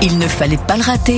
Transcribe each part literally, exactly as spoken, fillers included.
Il ne fallait pas le rater.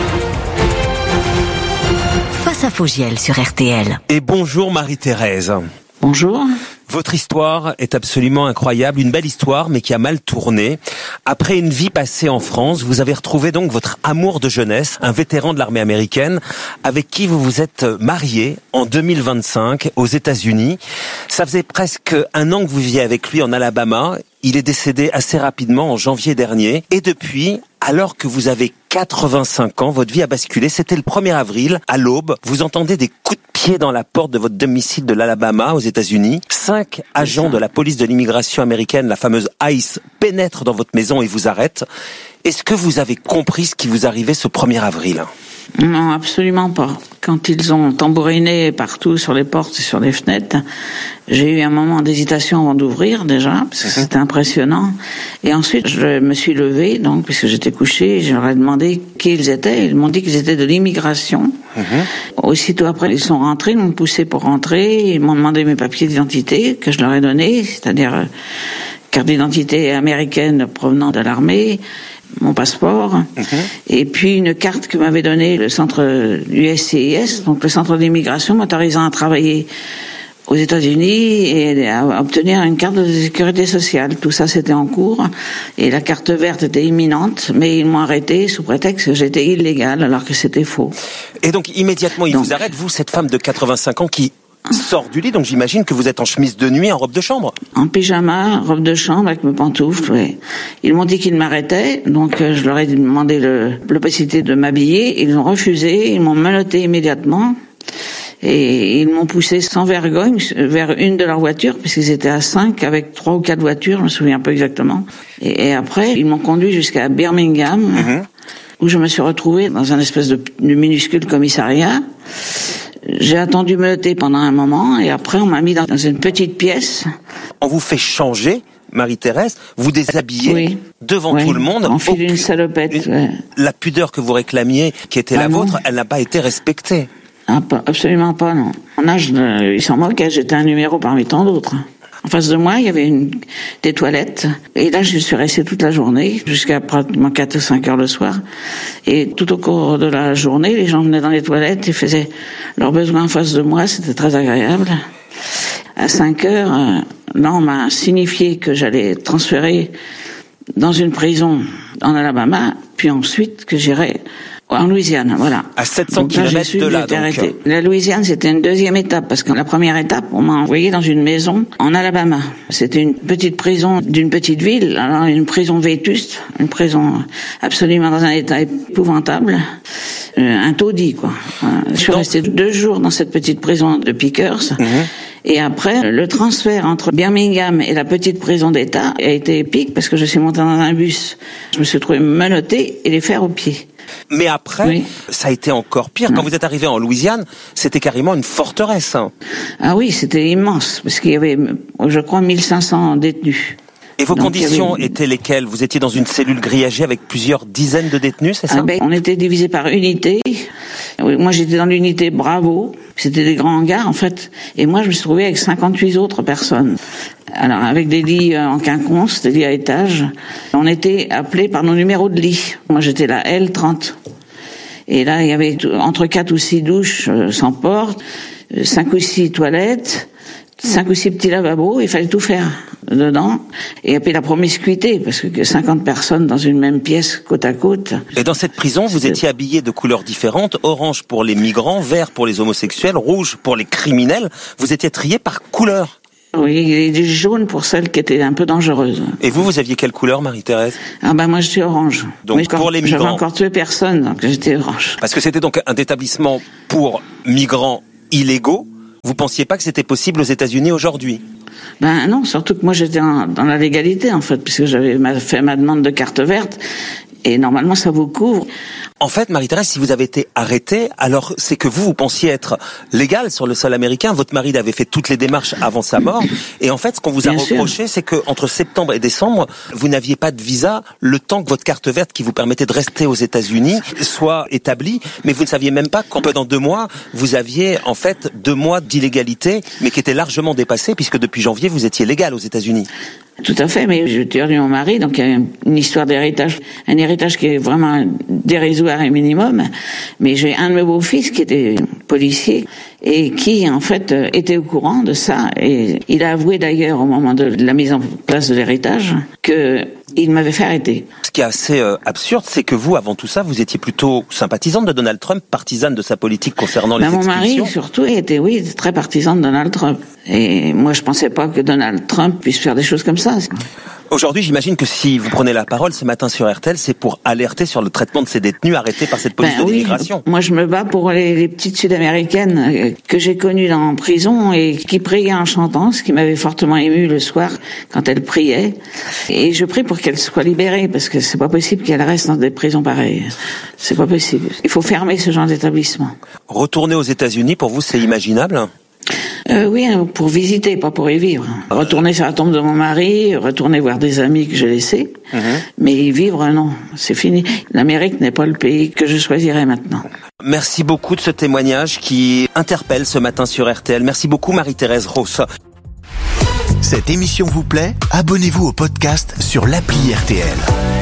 Face à Fogiel sur R T L. Et bonjour Marie-Thérèse. Bonjour. Votre histoire est absolument incroyable, une belle histoire mais qui a mal tourné. Après une vie passée en France, vous avez retrouvé donc votre amour de jeunesse, un vétéran de l'armée américaine, avec qui vous vous êtes marié en deux mille vingt-cinq aux États-Unis. Ça faisait presque un an que vous viviez avec lui en Alabama. Il est décédé assez rapidement en janvier dernier. Et depuis, alors que vous avez quatre-vingt-cinq ans, votre vie a basculé. C'était le premier avril, à l'aube. Vous entendez des coups de pied dans la porte de votre domicile de l'Alabama, aux États-Unis. Cinq agents de la police de l'immigration américaine, la fameuse ICE, pénètrent dans votre maison et vous arrêtent. Est-ce que vous avez compris ce qui vous arrivait ce premier avril ? Non, absolument pas. Quand ils ont tambouriné partout sur les portes et sur les fenêtres, j'ai eu un moment d'hésitation avant d'ouvrir déjà, parce que c'était impressionnant. Et ensuite, je me suis levée, donc, puisque j'étais couchée, je leur ai demandé qui ils étaient. Ils m'ont dit qu'ils étaient de l'immigration. Mmh. Aussitôt après, ils sont rentrés, ils m'ont poussé pour rentrer, ils m'ont demandé mes papiers d'identité, que je leur ai donnés, c'est-à-dire euh, carte d'identité américaine provenant de l'armée, mon passeport, mmh. et puis une carte que m'avait donnée le centre U S C I S, donc le centre d'immigration, m'autorisant à travailler aux États-Unis et à obtenir une carte de sécurité sociale. Tout ça, c'était en cours, et la carte verte était imminente, mais ils m'ont arrêté sous prétexte que j'étais illégale, alors que c'était faux. Et donc, immédiatement, ils donc, vous arrêtent, vous, cette femme de quatre-vingt-cinq ans qui sort du lit, donc j'imagine que vous êtes en chemise de nuit, en robe de chambre. En pyjama, robe de chambre, avec mes pantoufles, oui. Ils m'ont dit qu'ils m'arrêtaient, donc euh, je leur ai demandé le, la possibilité de m'habiller. Ils ont refusé, ils m'ont menotté immédiatement, et ils m'ont poussé sans vergogne vers une de leurs voitures, puisqu'ils étaient à cinq, avec trois ou quatre voitures, je me souviens pas exactement. Et, et après, ils m'ont conduit jusqu'à Birmingham, mmh. où je me suis retrouvée dans un espèce de, de minuscule commissariat. J'ai attendu menotté pendant un moment, et après on m'a mis dans une petite pièce. On vous fait changer, Marie-Thérèse, vous déshabillez oui. devant oui. tout le monde. On file une salopette. Une, ouais. La pudeur que vous réclamiez, qui était ah la bon vôtre, elle n'a pas été respectée. Ah, pas, absolument pas, non. En âge, de, ils s'en moquaient, j'étais un numéro parmi tant d'autres. En face de moi, il y avait une, des toilettes. Et là, je suis restée toute la journée, jusqu'à pratiquement quatre ou cinq heures le soir. Et tout au cours de la journée, les gens venaient dans les toilettes et faisaient leurs besoins en face de moi. C'était très agréable. À cinq heures, euh, là, on m'a signifié que j'allais être transférée dans une prison en Alabama, puis ensuite que j'irais en Louisiane, voilà. À sept cents kilomètres de là, donc. La Louisiane, c'était une deuxième étape, parce que la première étape, on m'a envoyé dans une maison en Alabama. C'était une petite prison d'une petite ville, alors une prison vétuste, une prison absolument dans un état épouvantable, euh, un taudis, quoi. Voilà. Je suis restée deux jours dans cette petite prison de Pickers. Mmh. Et après, le transfert entre Birmingham et la petite prison d'État a été épique, parce que je suis montée dans un bus. Je me suis trouvée menottée et les fers aux pieds. Mais après, oui. ça a été encore pire. Quand vous êtes arrivé en Louisiane, c'était carrément une forteresse. Hein. Ah oui, c'était immense, parce qu'il y avait, je crois, mille cinq cents détenus. Et vos Donc, conditions avait... étaient lesquelles ? Vous étiez dans une cellule grillagée avec plusieurs dizaines de détenus, c'est ça ? ah ben, On était divisés par unité. Moi, j'étais dans l'unité Bravo. C'était des grands hangars, en fait. Et moi, je me suis trouvée avec cinquante-huit autres personnes. Alors, avec des lits en quinconce, des lits à étage. On était appelés par nos numéros de lit. Moi, j'étais la L trente. Et là, il y avait entre quatre ou six douches sans porte, cinq ou six toilettes, cinq ou six petits lavabos. Il fallait tout faire dedans. Et puis la promiscuité, parce que cinquante personnes dans une même pièce, côte à côte. Et dans cette prison, vous étiez habillés de couleurs différentes, orange pour les migrants, vert pour les homosexuels, rouge pour les criminels. Vous étiez triés par couleur. Oui, et jaune pour celles qui étaient un peu dangereuses. Et vous, vous aviez quelle couleur, Marie-Thérèse ? Ah ben moi, je suis orange. Donc Mais pour quand, les migrants. J'avais encore tué personne, donc j'étais orange. Parce que c'était donc un établissement pour migrants illégaux. Vous pensiez pas que c'était possible aux États-Unis aujourd'hui ? Ben non, surtout que moi j'étais en, dans la légalité en fait, puisque j'avais fait ma demande de carte verte, et normalement ça vous couvre. En fait, Marie-Thérèse, si vous avez été arrêtée, alors c'est que vous, vous pensiez être légal sur le sol américain. Votre mari avait fait toutes les démarches avant sa mort. Et en fait, ce qu'on vous a Bien reproché, sûr. c'est que entre septembre et décembre, vous n'aviez pas de visa le temps que votre carte verte qui vous permettait de rester aux États-Unis soit établie. Mais vous ne saviez même pas qu'en dans deux mois, vous aviez en fait deux mois d'illégalité, mais qui étaient largement dépassés puisque depuis janvier, vous étiez légal aux États-Unis. Tout à fait, mais j'ai perdu mon mari, donc il y a une histoire d'héritage, un héritage qui est vraiment dérisoire et minimum. Mais j'ai un de mes beaux-fils qui était policier et qui, en fait, était au courant de ça. Et il a avoué d'ailleurs au moment de la mise en place de l'héritage que il m'avait fait arrêter. Ce qui est assez euh, absurde, c'est que vous, avant tout ça, vous étiez plutôt sympathisante de Donald Trump, partisane de sa politique concernant les ben, expulsions. Mon mari, surtout, était, oui, très partisan de Donald Trump. Et moi, je pensais pas que Donald Trump puisse faire des choses comme ça. Aujourd'hui, j'imagine que si vous prenez la parole ce matin sur R T L, c'est pour alerter sur le traitement de ces détenus arrêtés par cette police ben, de oui, l'immigration. Moi, je me bats pour les, les petites Sud-Américaines que j'ai connues dans prison et qui priaient en chantant, ce qui m'avait fortement ému le soir quand elles priaient. Et je prie pour qu'elles soient libérées, parce que c'est pas possible qu'elles restent dans des prisons pareilles. C'est pas possible. Il faut fermer ce genre d'établissement. Retourner aux États-Unis, pour vous, c'est imaginable ? Euh, oui, pour visiter, pas pour y vivre. Retourner sur la tombe de mon mari, retourner voir des amis que j'ai laissés, mmh. mais y vivre, non, c'est fini. L'Amérique n'est pas le pays que je choisirais maintenant. Merci beaucoup de ce témoignage qui interpelle ce matin sur R T L. Merci beaucoup Marie-Thérèse Ross. Cette émission vous plaît ? Abonnez-vous au podcast sur l'appli R T L.